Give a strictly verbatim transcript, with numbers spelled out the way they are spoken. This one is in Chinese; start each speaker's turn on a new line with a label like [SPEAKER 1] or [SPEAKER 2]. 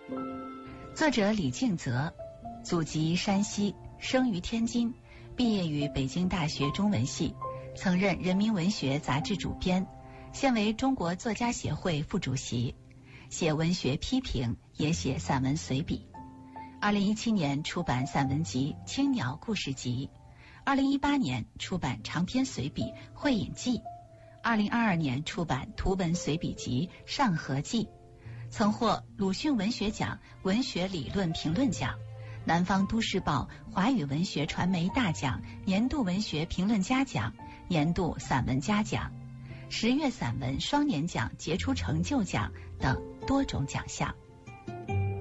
[SPEAKER 1] 作者李敬泽，祖籍山西，生于天津，毕业于北京大学中文系，曾任人民文学杂志主编，现为中国作家协会副主席，写文学批评，也写散文随笔。二零一七年出版散文集《青鸟故事集》，二零一八年出版长篇随笔《会饮记》，二零二二年出版图文随笔集《上河记》，曾获鲁迅文学奖文学理论评论奖、南方都市报华语文学传媒大奖年度文学评论家奖、年度散文家奖、十月散文双年奖杰出成就奖等多种奖项。